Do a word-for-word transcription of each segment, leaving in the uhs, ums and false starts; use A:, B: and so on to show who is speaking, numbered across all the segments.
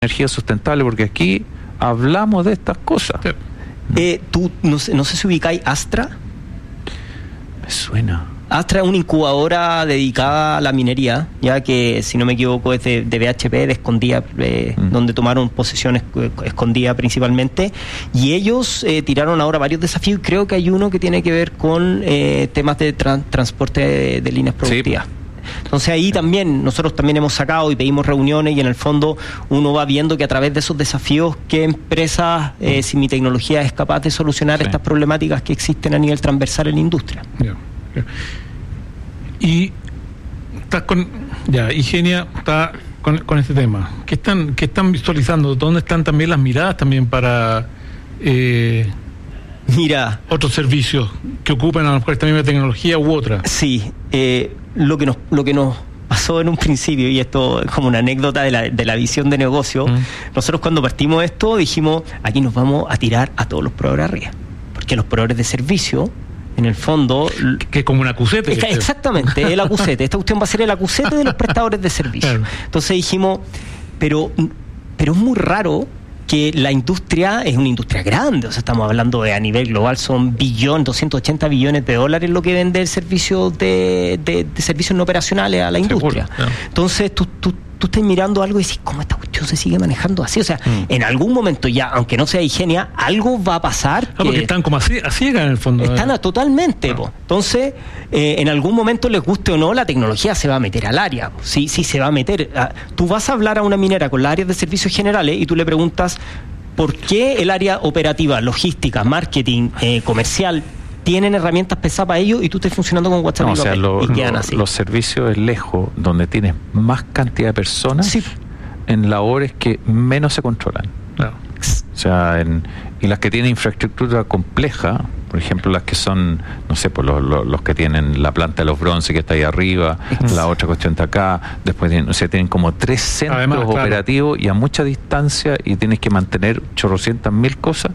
A: energía sustentable, porque aquí hablamos de estas cosas.
B: Sí. Eh, tú, no sé, no sé si ubicáis Astra.
A: Me suena.
B: Astra es una incubadora dedicada a la minería, ya que, si no me equivoco, es de, de B H P, de Escondida, eh, mm. donde tomaron posiciones Escondida principalmente, y ellos eh, tiraron ahora varios desafíos, y creo que hay uno que tiene que ver con eh, temas de tra- transporte de, de líneas productivas. Sí. Entonces ahí también, nosotros también hemos sacado y pedimos reuniones, y en el fondo uno va viendo que a través de esos desafíos, qué empresas, eh, si mi tecnología es capaz de solucionar sí. estas problemáticas que existen a nivel transversal en la industria.
C: Yeah, yeah. Y estás con, ya, Igenia está con, con este tema. ¿Qué están, qué están visualizando? ¿Dónde están también las miradas también para eh,
B: Mira,
C: otros servicios que ocupen a lo mejor esta misma tecnología u otra?
B: Sí, eh, lo que nos, lo que nos pasó en un principio, y esto es como una anécdota de la, de la visión de negocio, mm. nosotros cuando partimos esto dijimos, aquí nos vamos a tirar a todos los proveedores arriba, porque los proveedores de servicio, en el fondo...
C: Que es como un acusete.
B: Es, exactamente, el acusete. Esta cuestión va a ser el acusete de los prestadores de servicio. Claro. Entonces dijimos, pero, pero es muy raro que la industria es una industria grande, o sea, estamos hablando de a nivel global, son billón, doscientos ochenta billones de dólares lo que vende el servicio de, de, de servicios no operacionales a la industria. Seguro, claro. Entonces tú, tú, tú estás mirando algo y decís, ¿cómo esta cuestión se sigue manejando así? O sea, mm. en algún momento ya, aunque no sea Igenia, algo va a pasar.
C: No, porque están como así, a ciegas en el fondo.
B: Están a totalmente, po. Entonces, eh, en algún momento, les guste o no, la tecnología se va a meter al área. Sí, sí se va a meter. A, tú vas a hablar a una minera con las áreas de servicios generales y tú le preguntas por qué el área operativa, logística, marketing, eh, comercial, tienen herramientas pesadas para ello, y tú estás funcionando con WhatsApp
A: no,
B: y,
A: o sea, lo,
B: y quedan
A: lo,
B: así.
A: Los servicios es lejos, donde tienes más cantidad de personas sí. en labores que menos se controlan. Claro. O sea, en, y las que tienen infraestructura compleja, por ejemplo, las que son, no sé, pues los, los, los que tienen la planta de los bronces que está ahí arriba, uh-huh. la otra cuestión está acá, después tienen, o sea, tienen como tres centros Además, operativos claro. y a mucha distancia, y tienes que mantener chorrocientas mil cosas.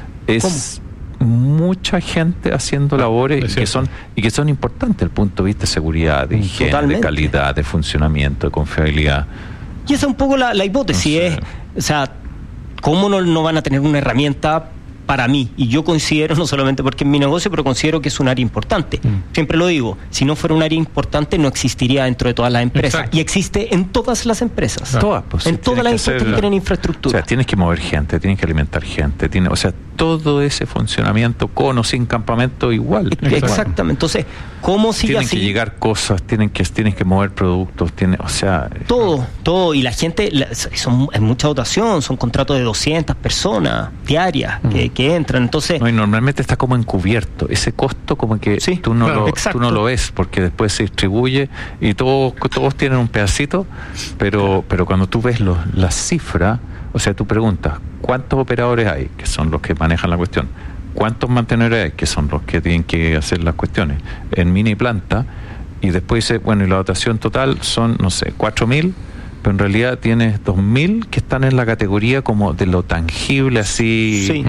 A: Es ¿Cómo? mucha gente haciendo labores y que son y que son importantes desde el punto de vista de seguridad, de higiene, Totalmente. de calidad, de funcionamiento, de confiabilidad.
B: Y esa es un poco la, la hipótesis, no sé. es, o sea, ¿cómo no, no van a tener una herramienta para mí? Y yo considero, no solamente porque es mi negocio, pero considero que es un área importante. Mm. Siempre lo digo, si no fuera un área importante, no existiría dentro de todas las empresas. Exacto. Y existe en todas las empresas.
A: Claro. Todas, pues,
B: en todas las empresas que la... tienen infraestructura.
A: O sea, tienes que mover gente, tienes que alimentar gente, tiene, o sea, todo ese funcionamiento con o sin campamento igual.
B: Exactamente. Exactamente. Entonces, ¿cómo sigue
A: tienen
B: así?
A: Tienen que llegar cosas, tienen que, tienes que mover productos, tiene, o sea...
B: Todo, no. todo. Y la gente, la, son, es mucha dotación, son contratos de doscientas personas diarias mm. que, que entran, entonces...
A: No, y normalmente está como encubierto, ese costo como que sí, tú, no
B: claro,
A: lo, tú no lo ves, porque después se distribuye y todos, todos tienen un pedacito, pero, pero cuando tú ves los, las cifras, o sea, tú preguntas, ¿cuántos operadores hay? Que son los que manejan la cuestión. ¿Cuántos mantenedores hay? Que son los que tienen que hacer las cuestiones. En mini planta, y después dice, bueno, y la dotación total son, no sé, cuatro mil, pero en realidad tienes dos mil que están en la categoría como de lo tangible, así, sí.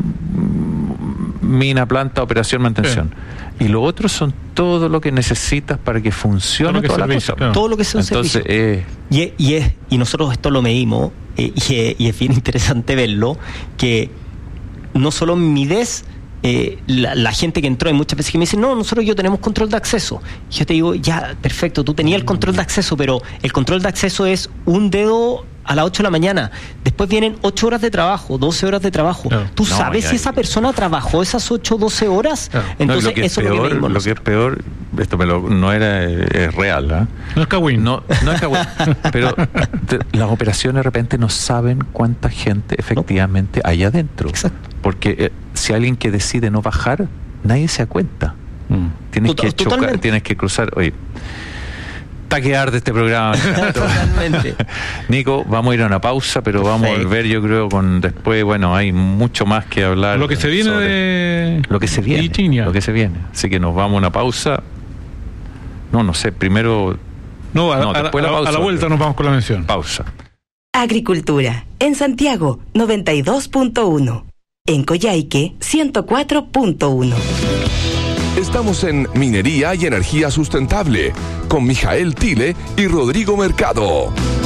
A: mina, planta, operación, mantención. Sí. Y lo otro son todo lo que necesitas para que funcione
B: todo
A: toda
B: servicio,
A: la cosa. Claro.
B: Todo lo que es un
A: Entonces,
B: servicio.
A: Eh,
B: y, es, y, es, y nosotros esto lo medimos, eh, y, es, y es bien interesante verlo, que no solo mides eh, la, la gente que entró, hay muchas veces que me dicen, no, nosotros yo tenemos control de acceso. Y yo te digo, ya, perfecto, tú tenías el control de acceso, pero el control de acceso es un dedo a las ocho de la mañana, después vienen ocho horas de trabajo, doce horas de trabajo. Claro. ¿Tú no, sabes si esa persona trabajó esas ocho, doce horas? Claro.
A: no,
B: Entonces,
A: lo que
B: eso
A: es peor,
B: es lo que medimos.
A: Lo que es peor, esto me lo, no era es real, ¿eh?
C: No es cagüín.
A: No, no es cagüín. Pero te, las operaciones de repente no saben cuánta gente efectivamente no. hay adentro.
B: Exacto.
A: Porque eh, si alguien que decide no bajar, nadie se da cuenta. Mm. Tienes Total, que chocar, totalmente. tienes que cruzar. Oye, taquear de este programa.
B: Totalmente.
A: Nico, vamos a ir a una pausa, pero Perfecto. vamos a volver, yo creo, con después, bueno, hay mucho más que hablar.
C: Lo que se viene de...
A: Lo que se viene.
C: Virginia.
A: Lo que se viene. Así que nos vamos a una pausa. No, no sé, primero...
C: No, a, no, a, después a, la, pausa, a la vuelta nos vamos con la mención.
A: Pausa.
D: Agricultura. En Santiago, noventa y dos punto uno. En Coyhaique, ciento cuatro punto uno.
E: Estamos en Minería y Energía Sustentable con Mijael Tile y Rodrigo Mercado.